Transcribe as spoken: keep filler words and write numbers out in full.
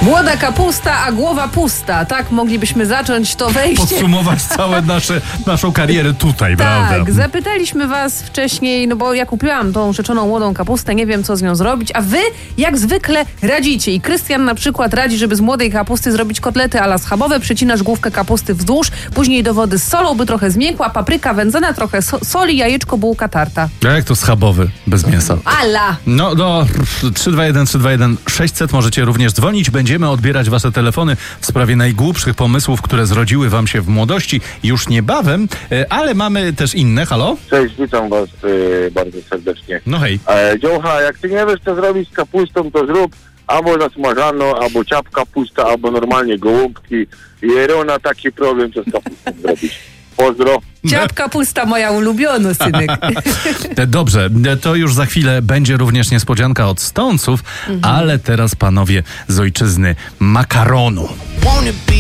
Młoda kapusta, a głowa pusta. Tak moglibyśmy zacząć to wejście. Podsumować całą nasze, naszą karierę tutaj, tak, prawda? Tak, zapytaliśmy was wcześniej, no bo ja kupiłam tą rzeczoną młodą kapustę, nie wiem co z nią zrobić, a wy jak zwykle radzicie. I Krystian na przykład radzi, żeby z młodej kapusty zrobić kotlety a la schabowe, przycinasz główkę kapusty wzdłuż, później do wody z solą, by trochę zmiękła, papryka wędzona, trochę so- soli, jajeczko, bułka, tarta. A jak to schabowy, bez mięsa? Ala! No do trzy dwa jeden trzy dwa jeden sześćset możecie również dzwonić. Będziemy odbierać wasze telefony w sprawie najgłupszych pomysłów, które zrodziły wam się w młodości już niebawem, ale mamy też inne. Halo? Cześć, witam was y, bardzo serdecznie. No hej. E, Dziołcha, jak ty nie wiesz co zrobić z kapustą, to zrób albo zasmażaną, albo ciapka pusta, albo normalnie gołąbki. Jerona taki problem, co z kapustą zrobić. Pozdro. Ciapka pusta, moja ulubiona, synek. Dobrze, to już za chwilę będzie również niespodzianka od Stonesów, mhm. ale teraz panowie z ojczyzny makaronu.